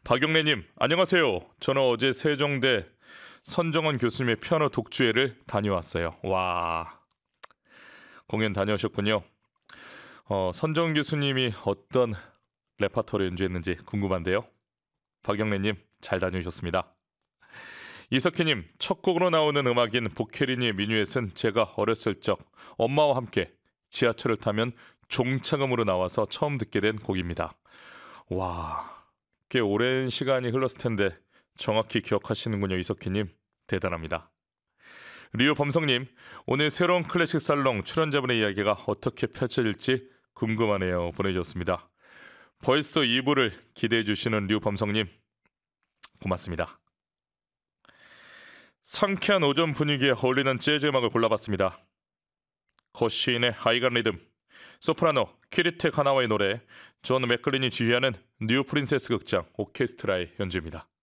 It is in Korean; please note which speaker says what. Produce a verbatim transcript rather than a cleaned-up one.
Speaker 1: 박용래님, 안녕하세요. 저는 어제 세종대 선정원 교수님의 피아노 독주회를 다녀왔어요. 와, 공연 다녀오셨군요. 어, 선정원 교수님이 어떤 레파토리 연주했는지 궁금한데요. 박용래님, 잘 다녀오셨습니다. 이석희님, 첫 곡으로 나오는 음악인 보케리니의 미뉴엣은 제가 어렸을 적 엄마와 함께 지하철을 타면 종차음으로 나와서 처음 듣게 된 곡입니다. 와, 꽤 오랜 시간이 흘렀을 텐데 정확히 기억하시는군요. 이석희님, 대단합니다. 리오 범성님, 오늘 새로운 클래식 살롱 출연자분의 이야기가 어떻게 펼쳐질지 궁금하네요. 보내주셨습니다. 벌써 이 부를 기대해 주시는 리오 범성님, 고맙습니다. 상쾌한 오전 분위기에 어울리는 재즈 음악을 골라봤습니다. 거시인의 하이간 리듬, 소프라노 키리테 가나와의 노래, 존 맥클린이 지휘하는 뉴 프린세스 극장 오케스트라의 연주입니다.